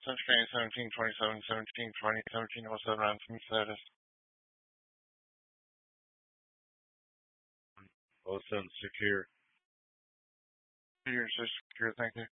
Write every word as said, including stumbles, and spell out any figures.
Touchscreen seventeen twenty-seven, seventeen twenty, seventeen oh seven on team status. oh seven secure. You're secure, thank you.